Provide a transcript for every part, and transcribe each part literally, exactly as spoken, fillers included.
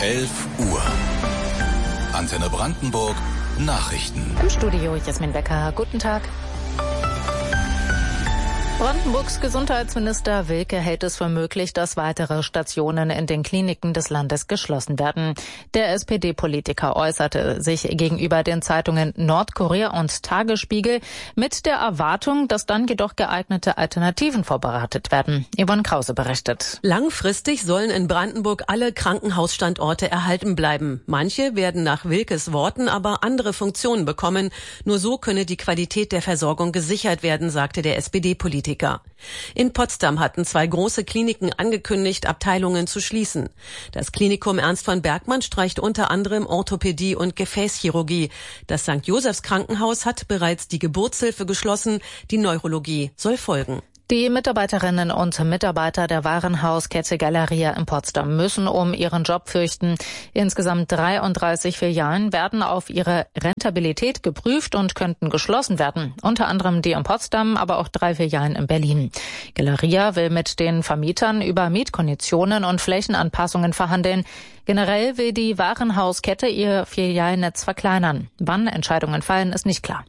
elf Uhr. Antenne Brandenburg Nachrichten. Im Studio Jasmin Becker. Guten Tag. Brandenburgs Gesundheitsminister Wilke hält es für möglich, dass weitere Stationen in den Kliniken des Landes geschlossen werden. Der S P D-Politiker äußerte sich gegenüber den Zeitungen Nordkurier und Tagesspiegel mit der Erwartung, dass dann jedoch geeignete Alternativen vorbereitet werden. Yvonne Krause berichtet. Langfristig sollen in Brandenburg alle Krankenhausstandorte erhalten bleiben. Manche werden nach Wilkes Worten aber andere Funktionen bekommen. Nur so könne die Qualität der Versorgung gesichert werden, sagte der S P D-Politiker. In Potsdam hatten zwei große Kliniken angekündigt, Abteilungen zu schließen. Das Klinikum Ernst von Bergmann streicht unter anderem Orthopädie und Gefäßchirurgie. Das Sankt Josephs Krankenhaus hat bereits die Geburtshilfe geschlossen. Die Neurologie soll folgen. Die Mitarbeiterinnen und Mitarbeiter der Warenhauskette Galeria in Potsdam müssen um ihren Job fürchten. Insgesamt dreiunddreißig Filialen werden auf ihre Rentabilität geprüft und könnten geschlossen werden. Unter anderem die in Potsdam, aber auch drei Filialen in Berlin. Galeria will mit den Vermietern über Mietkonditionen und Flächenanpassungen verhandeln. Generell will die Warenhauskette ihr Filialnetz verkleinern. Wann Entscheidungen fallen, ist nicht klar.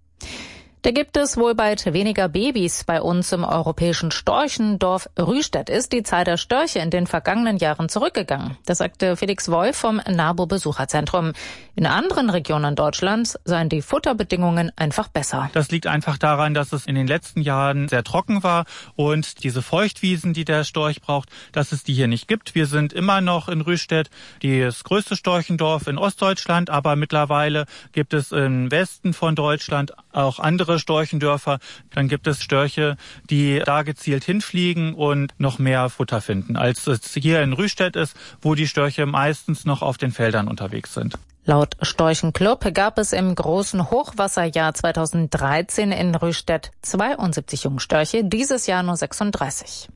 Da gibt es wohl bald weniger Babys bei uns im europäischen Storchendorf Rüstedt. Ist die Zahl der Störche in den vergangenen Jahren zurückgegangen. Das sagte Felix Wolf vom NABU Besucherzentrum. In anderen Regionen Deutschlands seien die Futterbedingungen einfach besser. Das liegt einfach daran, dass es in den letzten Jahren sehr trocken war und diese Feuchtwiesen, die der Storch braucht, dass es die hier nicht gibt. Wir sind immer noch in Rüstedt das größte Storchendorf in Ostdeutschland, aber mittlerweile gibt es im Westen von Deutschland auch andere Storchendörfer. Dann gibt es Störche, die da gezielt hinfliegen und noch mehr Futter finden, als es hier in Rüstedt ist, wo die Störche meistens noch auf den Feldern unterwegs sind. Laut Storchenclub gab es im großen Hochwasserjahr zweitausenddreizehn in Rüstedt zweiundsiebzig Jungstörche, dieses Jahr nur sechsunddreißig.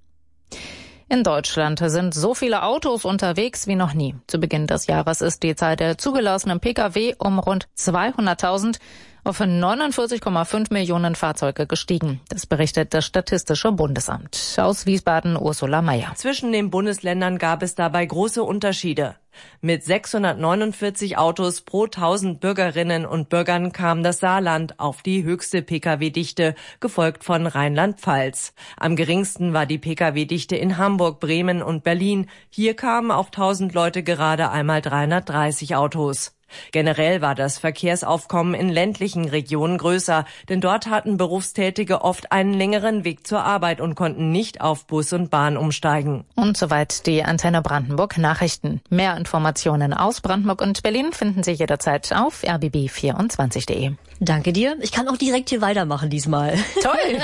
In Deutschland sind so viele Autos unterwegs wie noch nie. Zu Beginn des Jahres ist die Zahl der zugelassenen Pkw um rund zweihunderttausend auf neunundvierzig Komma fünf Millionen Fahrzeuge gestiegen. Das berichtet das Statistische Bundesamt. Aus Wiesbaden Ursula Mayer. Zwischen den Bundesländern gab es dabei große Unterschiede. Mit sechshundertneunundvierzig Autos pro tausend Bürgerinnen und Bürgern kam das Saarland auf die höchste Pkw-Dichte, gefolgt von Rheinland-Pfalz. Am geringsten war die Pkw-Dichte in Hamburg, Bremen und Berlin. Hier kamen auf tausend Leute gerade einmal dreihundertdreißig Autos. Generell war das Verkehrsaufkommen in ländlichen Regionen größer, denn dort hatten Berufstätige oft einen längeren Weg zur Arbeit und konnten nicht auf Bus und Bahn umsteigen. Und soweit die Antenne Brandenburg Nachrichten. Mehr Informationen aus Brandenburg und Berlin finden Sie jederzeit auf r b b vierundzwanzig punkt d e. Danke dir. Ich kann auch direkt hier weitermachen diesmal. Toll!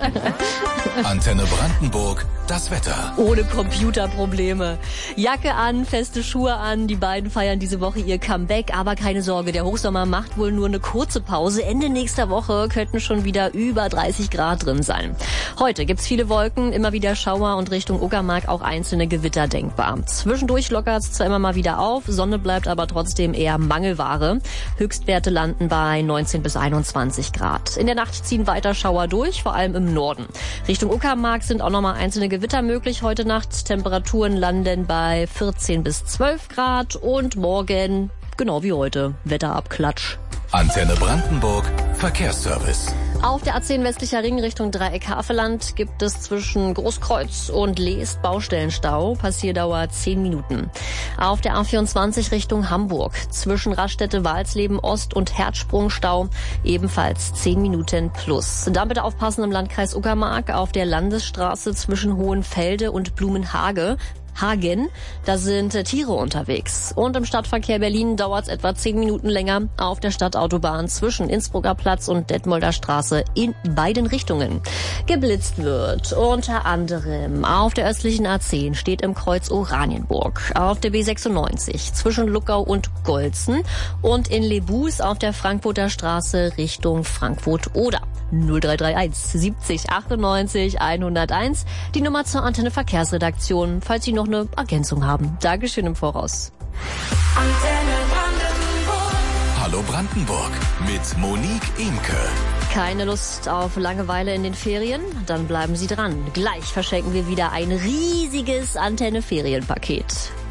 Antenne Brandenburg, das Wetter. Ohne Computerprobleme. Jacke an, feste Schuhe an. Die beiden feiern diese Woche ihr Comeback. Aber keine Sorge, der Hochsommer macht wohl nur eine kurze Pause. Ende nächster Woche könnten schon wieder über dreißig Grad drin sein. Heute gibt's viele Wolken, immer wieder Schauer und Richtung Uckermark auch einzelne Gewitter denkbar. Zwischendurch lockert's zwar immer mal wieder auf, Sonne bleibt aber trotzdem eher Mangelware. Höchstwerte landen bei neunzehn bis einundzwanzig Grad. In der Nacht ziehen weiter Schauer durch, vor allem im Norden. Richtung Uckermark sind auch nochmal einzelne Gewitter möglich heute Nacht. Temperaturen landen bei vierzehn bis zwölf Grad und morgen, genau wie heute, Wetterabklatsch. Antenne Brandenburg, Verkehrsservice. Auf der A zehn westlicher Ring Richtung Dreieck Havelland gibt es zwischen Großkreuz und Leest Baustellenstau. Passierdauer zehn Minuten. Auf der A vierundzwanzig Richtung Hamburg zwischen Raststätte Walsleben Ost und Herzsprungstau ebenfalls zehn Minuten plus. Dann bitte aufpassen im Landkreis Uckermark auf der Landesstraße zwischen Hohenfelde und Blumenhage. Hagen, da sind Tiere unterwegs. Und im Stadtverkehr Berlin dauert es etwa zehn Minuten länger auf der Stadtautobahn zwischen Innsbrucker Platz und Detmolder Straße in beiden Richtungen. Geblitzt wird unter anderem auf der östlichen A zehn steht im Kreuz Oranienburg, auf der B sechsundneunzig zwischen Luckau und Golzen und in Lebus auf der Frankfurter Straße Richtung Frankfurt-Oder. null drei drei eins siebzig achtundneunzig hunderteins, die Nummer zur Antenne Verkehrsredaktion, falls Sie noch eine Ergänzung haben. Dankeschön im Voraus. Antenne Brandenburg. Hallo Brandenburg mit Monique Imke. Keine Lust auf Langeweile in den Ferien? Dann bleiben Sie dran. Gleich verschenken wir wieder ein riesiges Antenne-Ferienpaket.